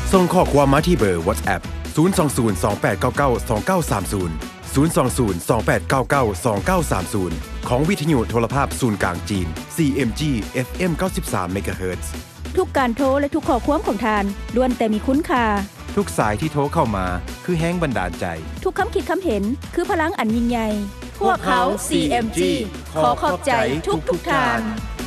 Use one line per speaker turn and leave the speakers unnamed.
ส่งข้อความมาที่เบอร์ WhatsApp 02028992930 02028992930 ของวิทยุโทรภาพศูนย์กลางจีน CMG FM 93 MHz
ทุกการโทรและทุกข้อความของทานล้วนแต่มีคุณค่า
ทุกสายที่โทรเข้ามาคือแห้งบันดาลใจ
ทุกคำคิดคำเห็นคือพลังอันยิ่งใหญ่พวกเขา CMG ขอขอบใจทุกทาน